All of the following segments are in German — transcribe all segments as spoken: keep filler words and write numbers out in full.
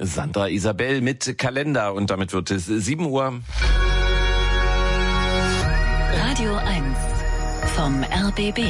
Sandra Isabel mit Kalender und damit wird es sieben Uhr. Radio eins vom R B B.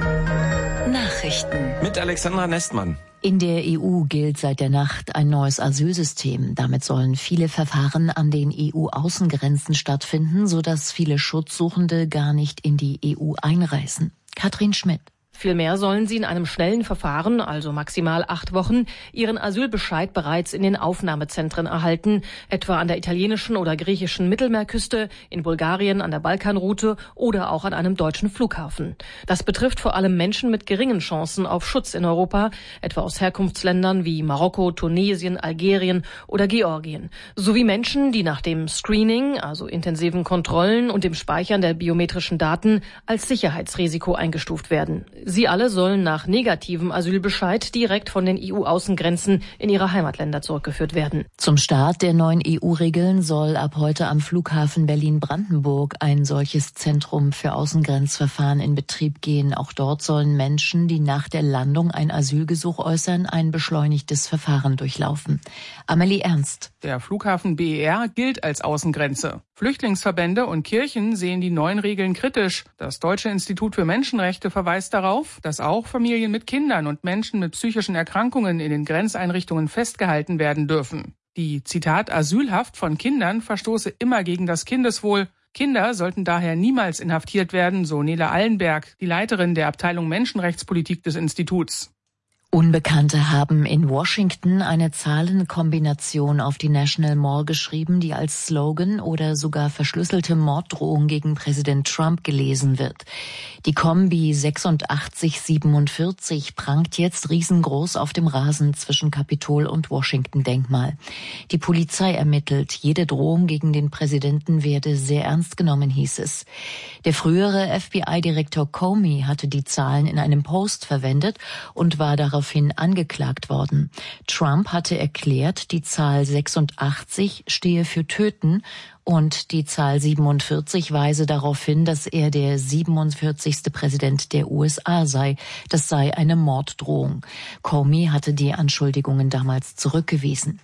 Nachrichten. Mit Alexandra Nestmann. In der E U gilt seit der Nacht ein neues Asylsystem. Damit sollen viele Verfahren an den E U-Außengrenzen stattfinden, sodass viele Schutzsuchende gar nicht in die E U einreisen. Katrin Schmidt. Vielmehr sollen sie in einem schnellen Verfahren, also maximal acht Wochen, ihren Asylbescheid bereits in den Aufnahmezentren erhalten, etwa an der italienischen oder griechischen Mittelmeerküste, in Bulgarien an der Balkanroute oder auch an einem deutschen Flughafen. Das betrifft vor allem Menschen mit geringen Chancen auf Schutz in Europa, etwa aus Herkunftsländern wie Marokko, Tunesien, Algerien oder Georgien, sowie Menschen, die nach dem Screening, also intensiven Kontrollen und dem Speichern der biometrischen Daten als Sicherheitsrisiko eingestuft werden. Sie alle sollen nach negativem Asylbescheid direkt von den E U-Außengrenzen in ihre Heimatländer zurückgeführt werden. Zum Start der neuen E U-Regeln soll ab heute am Flughafen Berlin-Brandenburg ein solches Zentrum für Außengrenzverfahren in Betrieb gehen. Auch dort sollen Menschen, die nach der Landung ein Asylgesuch äußern, ein beschleunigtes Verfahren durchlaufen. Amelie Ernst. Der Flughafen B E R gilt als Außengrenze. Flüchtlingsverbände und Kirchen sehen die neuen Regeln kritisch. Das Deutsche Institut für Menschenrechte verweist darauf, dass auch Familien mit Kindern und Menschen mit psychischen Erkrankungen in den Grenzeinrichtungen festgehalten werden dürfen. Die, Zitat, Asylhaft von Kindern verstoße immer gegen das Kindeswohl. Kinder sollten daher niemals inhaftiert werden, so Nele Allenberg, die Leiterin der Abteilung Menschenrechtspolitik des Instituts. Unbekannte haben in Washington eine Zahlenkombination auf die National Mall geschrieben, die als Slogan oder sogar verschlüsselte Morddrohung gegen Präsident Trump gelesen wird. Die Kombi sechsundachtzig siebenundvierzig prangt jetzt riesengroß auf dem Rasen zwischen Kapitol und Washington-Denkmal. Die Polizei ermittelt, jede Drohung gegen den Präsidenten werde sehr ernst genommen, hieß es. Der frühere F B I-Direktor Comey hatte die Zahlen in einem Post verwendet und war darauf angeklagt worden. Trump hatte erklärt, die Zahl sechsundachtzig stehe für Töten und die Zahl siebenundvierzig weise darauf hin, dass er der siebenundvierzigste Präsident der U S A sei. Das sei eine Morddrohung. Comey hatte die Anschuldigungen damals zurückgewiesen.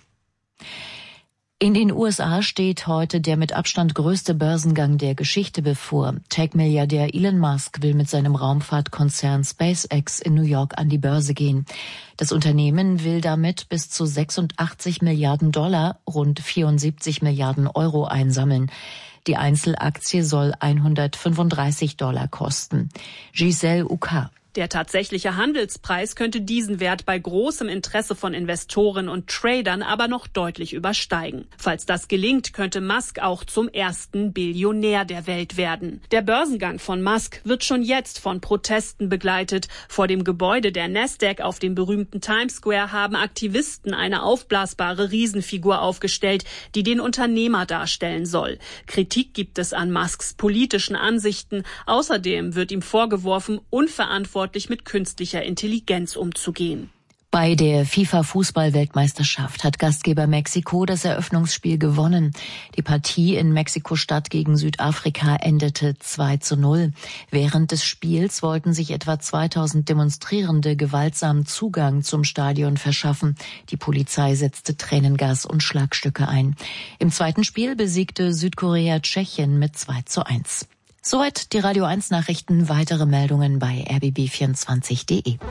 In den U S A steht heute der mit Abstand größte Börsengang der Geschichte bevor. Tech-Milliardär Elon Musk will mit seinem Raumfahrtkonzern SpaceX in New York an die Börse gehen. Das Unternehmen will damit bis zu sechsundachtzig Milliarden Dollar, rund vierundsiebzig Milliarden Euro einsammeln. Die Einzelaktie soll hundertfünfunddreißig Dollar kosten. Giselle Uka. Der tatsächliche Handelspreis könnte diesen Wert bei großem Interesse von Investoren und Tradern aber noch deutlich übersteigen. Falls das gelingt, könnte Musk auch zum ersten Billionär der Welt werden. Der Börsengang von Musk wird schon jetzt von Protesten begleitet. Vor dem Gebäude der Nasdaq auf dem berühmten Times Square haben Aktivisten eine aufblasbare Riesenfigur aufgestellt, die den Unternehmer darstellen soll. Kritik gibt es an Musks politischen Ansichten. Außerdem wird ihm vorgeworfen, unverantwortlich mit künstlicher Intelligenz umzugehen. Bei der FIFA-Fußball-Weltmeisterschaft hat Gastgeber Mexiko das Eröffnungsspiel gewonnen. Die Partie in Mexiko-Stadt gegen Südafrika endete zwei zu null. Während des Spiels wollten sich etwa zweitausend Demonstrierende gewaltsam Zugang zum Stadion verschaffen. Die Polizei setzte Tränengas und Schlagstücke ein. Im zweiten Spiel besiegte Südkorea Tschechien mit zwei zu eins. Soweit die Radio eins Nachrichten. Weitere Meldungen bei r b b vierundzwanzig punkt d e.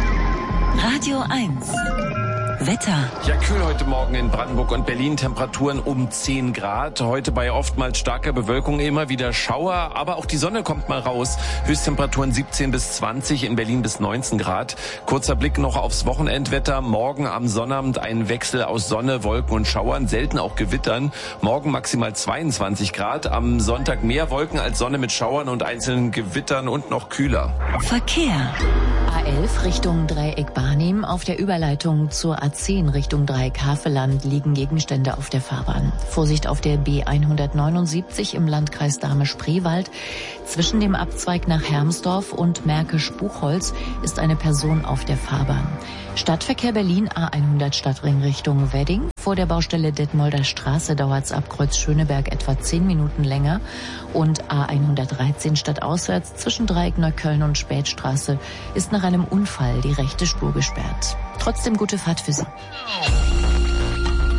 Radio eins. Wetter. Ja, kühl heute Morgen in Brandenburg und Berlin. Temperaturen um zehn Grad. Heute bei oftmals starker Bewölkung immer wieder Schauer. Aber auch die Sonne kommt mal raus. Höchsttemperaturen siebzehn bis zwanzig, in Berlin bis neunzehn Grad. Kurzer Blick noch aufs Wochenendwetter. Morgen am Sonnabend ein Wechsel aus Sonne, Wolken und Schauern. Selten auch Gewittern. Morgen maximal zweiundzwanzig Grad. Am Sonntag mehr Wolken als Sonne mit Schauern und einzelnen Gewittern und noch kühler. Verkehr. A elf Richtung Dreieck Barnim. Auf der Überleitung zur A zehn Richtung Dreieck Havelland liegen Gegenstände auf der Fahrbahn. Vorsicht auf der B hundertneunundsiebzig im Landkreis Dahme-Spreewald. Zwischen dem Abzweig nach Hermsdorf und Märkisch-Buchholz ist eine Person auf der Fahrbahn. Stadtverkehr Berlin A hundert Stadtring Richtung Wedding. Vor der Baustelle Detmolder Straße dauert es ab Kreuz Schöneberg etwa zehn Minuten länger. Und A hundertdreizehn stadtauswärts zwischen Dreieck Neukölln und Spätstraße ist nach einem Unfall die rechte Spur gesperrt. Trotzdem gute Fahrt für Sie.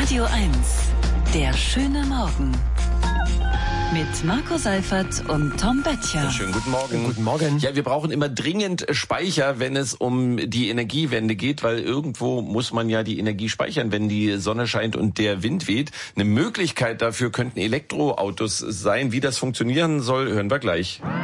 Radio eins, der schöne Morgen. Mit Marco Seifert und Tom Böttcher. Schönen guten Morgen. Guten Morgen. Ja, wir brauchen immer dringend Speicher, wenn es um die Energiewende geht, weil irgendwo muss man ja die Energie speichern, wenn die Sonne scheint und der Wind weht. Eine Möglichkeit dafür könnten Elektroautos sein. Wie das funktionieren soll, hören wir gleich.